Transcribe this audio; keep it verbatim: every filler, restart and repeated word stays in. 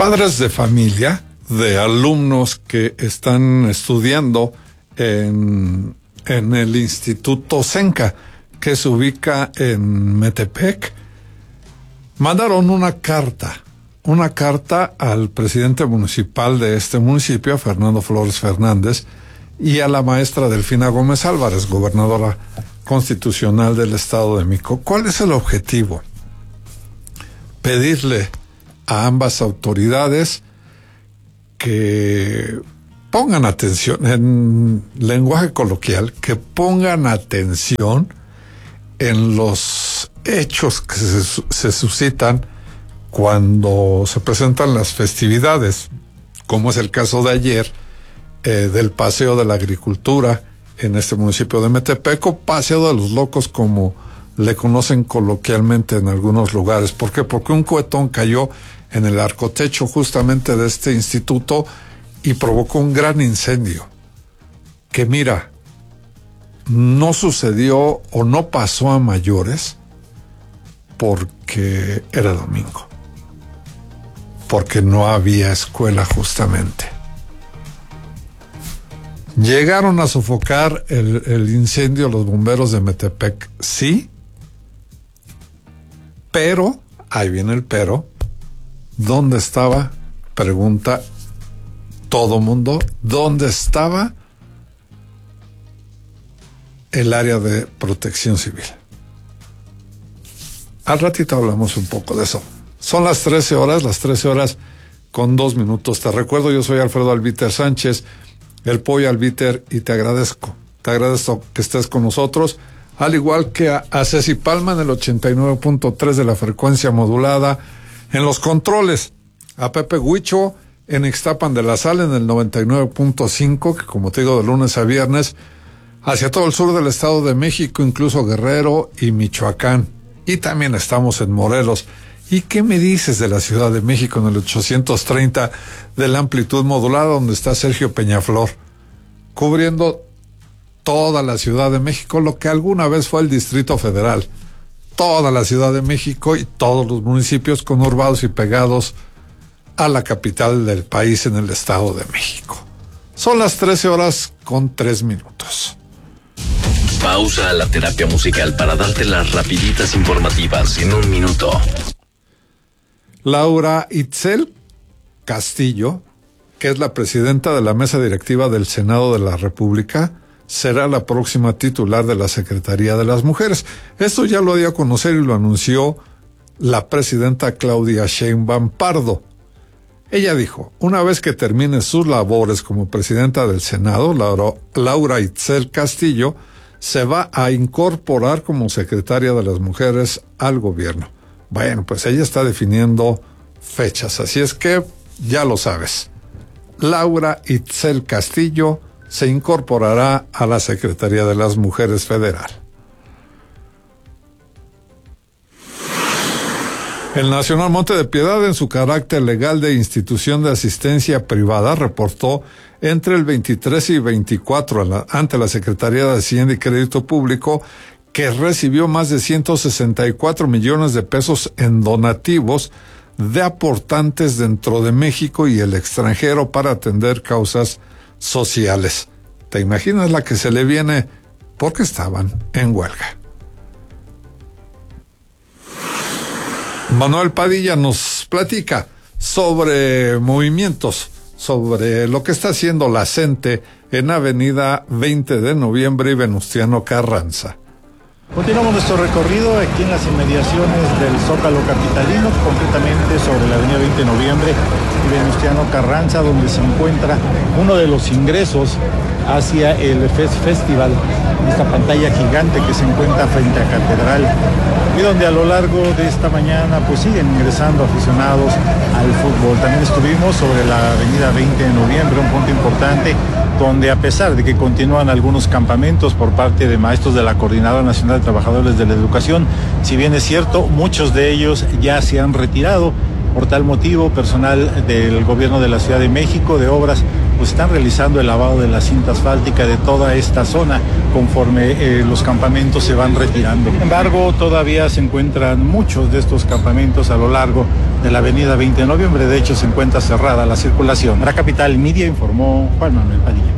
padres de familia, de alumnos que están estudiando en, en el Instituto Senca, que se ubica en Metepec, mandaron una carta, una carta al presidente municipal de este municipio, Fernando Flores Fernández, y a la maestra Delfina Gómez Álvarez, gobernadora constitucional del Estado de México. ¿Cuál es el objetivo? Pedirle a ambas autoridades que pongan atención, en lenguaje coloquial, que pongan atención en los hechos que se, se suscitan cuando se presentan las festividades, como es el caso de ayer, eh, del Paseo de la Agricultura en este municipio de Metepec, o Paseo de los Locos, como le conocen coloquialmente en algunos lugares. ¿Por qué? Porque un cohetón cayó en el arcotecho justamente de este instituto y provocó un gran incendio que, mira, no sucedió o no pasó a mayores porque era domingo, porque no había escuela justamente. Llegaron a sofocar el, el incendio los bomberos de Metepec, sí, pero, ahí viene el pero, ¿dónde estaba? Pregunta todo mundo, ¿dónde estaba el área de protección civil? Al ratito hablamos un poco de eso. Son las trece horas, las trece horas con dos minutos. Te recuerdo, yo soy Alfredo Albiter Sánchez, el Pollo Albiter, y te agradezco, te agradezco que estés con nosotros, al igual que a, a Ceci Palma en el ochenta y nueve punto tres de la frecuencia modulada, en los controles, a Pepe Huicho en Ixtapan de la Sal en el noventa y nueve punto cinco, que como te digo, de lunes a viernes, hacia todo el sur del Estado de México, incluso Guerrero y Michoacán, y también estamos en Morelos. ¿Y qué me dices de la Ciudad de México en el ochocientos treinta de la amplitud modulada, donde está Sergio Peñaflor, cubriendo toda la Ciudad de México, lo que alguna vez fue el Distrito Federal, toda la Ciudad de México y todos los municipios conurbados y pegados a la capital del país en el Estado de México? Son las trece horas con tres minutos. Pausa a la terapia musical para darte las rapiditas informativas en un minuto. Laura Itzel Castillo, que es la presidenta de la mesa directiva del Senado de la República, será la próxima titular de la Secretaría de las Mujeres. Esto ya lo dio a conocer y lo anunció la presidenta Claudia Sheinbaum Pardo. Ella dijo, una vez que termine sus labores como presidenta del Senado, Laura, Laura Itzel Castillo se va a incorporar como secretaria de las Mujeres al gobierno. Bueno, pues ella está definiendo fechas, así es que ya lo sabes. Laura Itzel Castillo se incorporará a la Secretaría de las Mujeres Federal. El Nacional Monte de Piedad, en su carácter legal de institución de asistencia privada, reportó entre el veintitrés y veinticuatro a la, ante la Secretaría de Hacienda y Crédito Público que recibió más de ciento sesenta y cuatro millones de pesos en donativos de aportantes dentro de México y el extranjero para atender causas sociales. ¿Te imaginas la que se le viene? Porque estaban en huelga. Manuel Padilla nos platica sobre movimientos, sobre lo que está haciendo la CENTE en Avenida veinte de Noviembre y Venustiano Carranza. Continuamos nuestro recorrido aquí en las inmediaciones del Zócalo capitalino, concretamente sobre la avenida veinte de Noviembre y Venustiano Carranza, donde se encuentra uno de los ingresos hacia el Fest Festival, esta pantalla gigante que se encuentra frente a Catedral, y donde a lo largo de esta mañana pues siguen ingresando aficionados al fútbol. También estuvimos sobre la avenida veinte de Noviembre, un punto importante, donde a pesar de que continúan algunos campamentos por parte de maestros de la Coordinadora Nacional de Trabajadores de la Educación, si bien es cierto, muchos de ellos ya se han retirado. Por tal motivo, personal del gobierno de la Ciudad de México, de obras, pues están realizando el lavado de la cinta asfáltica de toda esta zona conforme eh, los campamentos se van retirando. Sin embargo, todavía se encuentran muchos de estos campamentos a lo largo de la avenida veinte de noviembre. De hecho, se encuentra cerrada la circulación. Para Capital Media informó Juan Manuel Padilla.